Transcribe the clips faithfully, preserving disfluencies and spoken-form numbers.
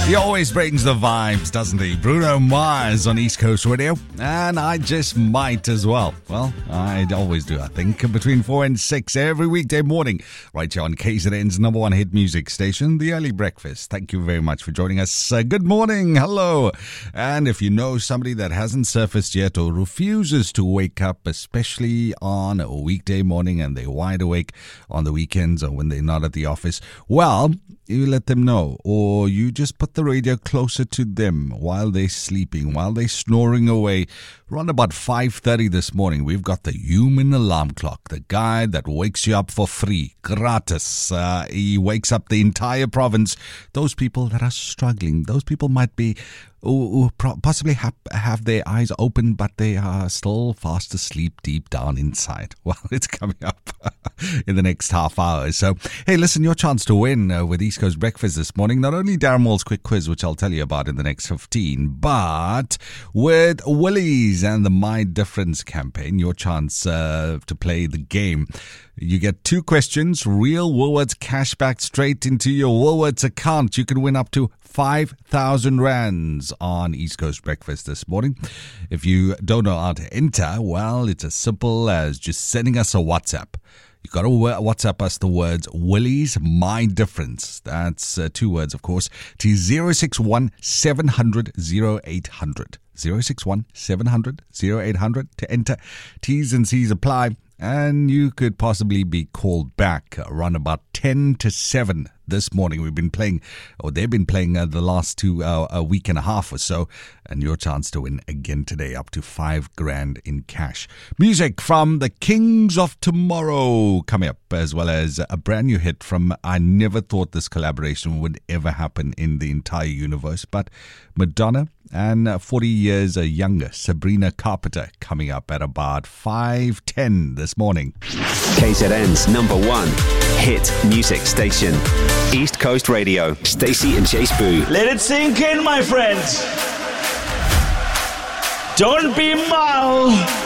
He always brings the vibes, doesn't he? Bruno Mars on East Coast Radio. And I just might as well. Well, I always do, I think. Between four and six every weekday morning. Right here on K Z N's number one hit music station, The Early Breakfast. Thank you very much for joining us. Uh, good morning. Hello. And if you know somebody that hasn't surfaced yet or refuses to wake up, especially on a weekday morning and they're wide awake on the weekends or when they're not at the office, well, you let them know, or you just put the radio closer to them while they're sleeping, while they're snoring away. Around about five thirty this morning, we've got the human alarm clock, the guy that wakes you up for free, gratis. Uh, he wakes up the entire province. Those people that are struggling, those people might be who possibly have, have their eyes open, but they are still fast asleep deep down inside. Well, it's coming up in the next half hour. So, hey, listen, your chance to win uh, with East Coast Breakfast this morning. Not only Darren Moore's quick quiz, which I'll tell you about in the next fifteen, but with Woolies and the My Difference campaign, your chance uh, to play the game. You get two questions, real Woolworths cash back straight into your Woolworths account. You can win up to five thousand rands on East Coast Breakfast this morning. If you don't know how to enter, well, it's as simple as just sending us a WhatsApp. You've got to WhatsApp us the words Woolies My Difference. That's uh, two words, of course, to zero six one seven hundred oh eight hundred. zero six one seven hundred oh eight hundred to enter. T's and C's apply. And you could possibly be called back around about ten to seven this morning. We've been playing, or they've been playing uh, the last two, uh, a week and a half or so. And your chance to win again today, up to five grand in cash. Music from the Kings of Tomorrow coming up, as well as a brand new hit from, I never thought this collaboration would ever happen in the entire universe, but Madonna and forty years younger Sabrina Carpenter coming up at about five ten this morning. K Z N's number one hit music station, East Coast Radio. Stacey and Chase Boo. Let it sink in, my friends. Don't be mal.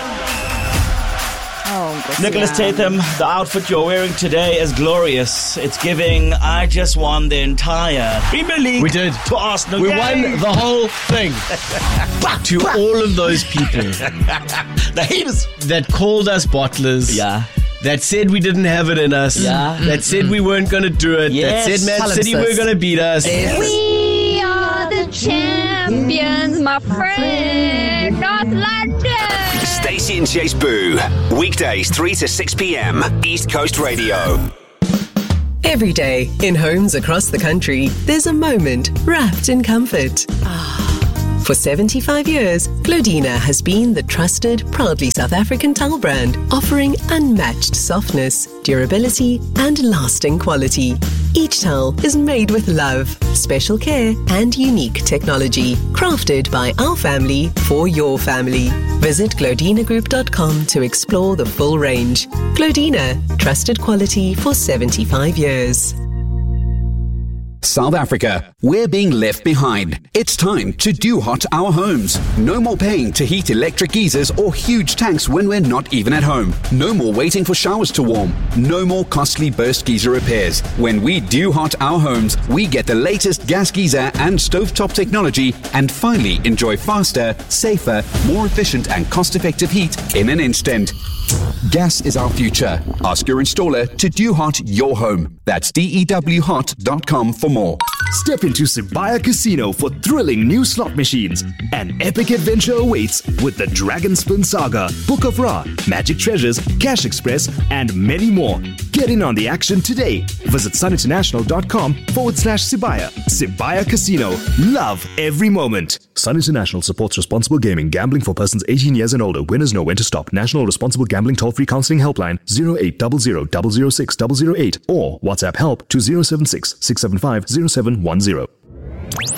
Oh, Nicholas Tatham, the outfit you're wearing today is glorious. It's giving, I just won the entire Premier League. We did. To Arsenal. We Yay. won the whole thing. To all of those people. The haters. That called us bottlers. Yeah. That said we didn't have it in us. Yeah. That said we weren't going to do it. Yes. That said Man Palimpsest. City were going to beat us. We are the champions, my friend. North London. Stacey and Chase Boo. Weekdays three to six p.m. East Coast Radio. Every day, in homes across the country, there's a moment wrapped in comfort. For seventy-five years, Glodina has been the trusted, proudly South African towel brand, offering unmatched softness, durability, and lasting quality. Each towel is made with love, special care, and unique technology, crafted by our family for your family. Visit glodina group dot com to explore the full range. Glodina, trusted quality for seventy-five years. South Africa, we're being left behind. It's time to do hot our homes. No more paying to heat electric geysers or huge tanks when we're not even at home. No more waiting for showers to warm. No more costly burst geyser repairs. When we do hot our homes, we get the latest gas geyser and stovetop technology and finally enjoy faster, safer, more efficient and cost-effective heat in an instant. Gas is our future. Ask your installer to do hot your home. That's D E W hot dot com for more. Step into Sibaya Casino for thrilling new slot machines. An epic adventure awaits with the Dragon Spin Saga, Book of Ra, Magic Treasures, Cash Express, and many more. Get in on the action today. Visit suninternational.com forward slash Sibaya. Sibaya Casino. Love every moment. Sun International supports responsible gaming. Gambling for persons eighteen years and older. Winners know when to stop. National Responsible Gambling Toll-Free Counseling Helpline zero eight zero zero zero zero six zero zero eight or WhatsApp help to zero seven six six seven five zero seven one zero.